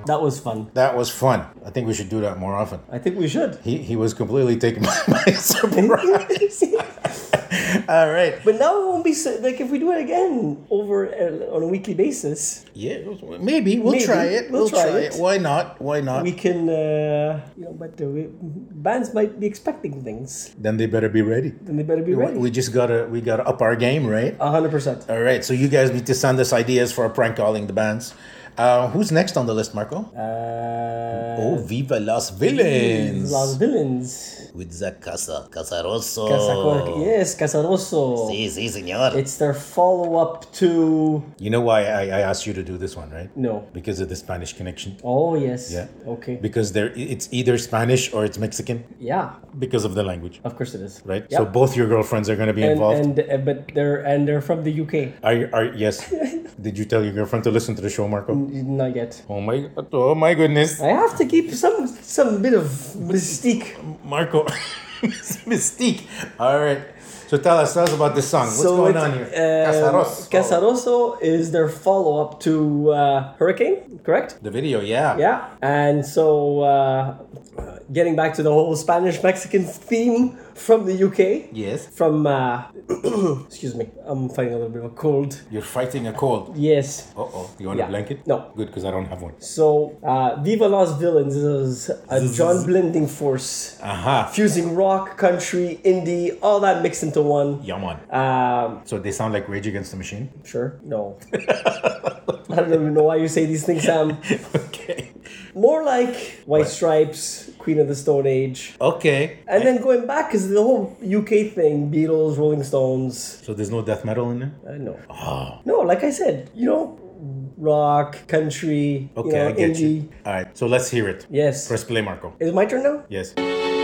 That was fun. That was fun. I think we should do that more often. I think we should. He was completely taken by surprise. All right. But now it won't be so, like if we do it again over on a weekly basis. Yeah, maybe we'll try it. We'll try it. Why not? Why not? We can, but bands might be expecting things. Then they better be ready. We gotta up our game, right? 100%. All right. So you guys need to send us ideas for prank calling the bands. Who's next on the list, Marco? Viva Las Villains! Las Villains. With the Casarosso. Yes, Casarosso. Sí, señor. It's their follow-up to... You know why I asked you to do this one, right? No. Because of the Spanish connection. Oh, yes. Yeah. Okay. Because it's either Spanish or it's Mexican. Yeah. Because of the language. Of course it is. Right? Yep. So both your girlfriends are going to be involved. But they're from the UK. Yes. Did you tell your girlfriend to listen to the show, Marco? Not yet. Oh my goodness. I have to keep some bit of mystique. Marco, mystique. All right. So tell us about this song. What's going on here? Casarosso is their follow-up to Hurricane, correct? The video, yeah. Yeah. And so getting back to the whole Spanish-Mexican theme from the UK. Yes. From, excuse me, I'm fighting a little bit of a cold. You're fighting a cold? Yes. Uh-oh. You want a blanket? No. Good, because I don't have one. So, Viva Las Villains is a John blending force. Aha. Fusing rock, country, indie, all that mixed into one. Yeah, man. So they sound like Rage Against the Machine? Sure. No. I don't even know why you say these things, Sam. Okay. More like White Stripes, Queen of the Stone Age. Okay. And then going back, because the whole UK thing, Beatles, Rolling Stones. So there's no death metal in there? No. Oh. No, like I said, rock, country, Okay, I get indie. you. All right, so let's hear it. Yes. Press play, Marco. Is it my turn now? Yes.